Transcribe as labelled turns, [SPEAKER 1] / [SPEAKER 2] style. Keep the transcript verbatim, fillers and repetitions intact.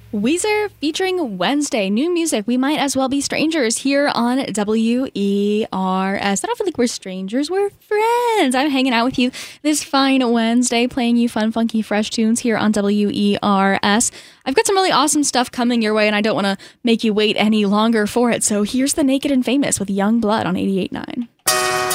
[SPEAKER 1] Weezer featuring Wednesday. New music. We might as well be strangers here on W E R S. I don't feel like we're strangers. We're friends. I'm hanging out with you this fine Wednesday, playing you fun, funky, fresh tunes here on W E R S. I've got some really awesome stuff coming your way, and I don't want to make you wait any longer for it. So here's the Naked and Famous with Young Blood on eighty-eight point nine.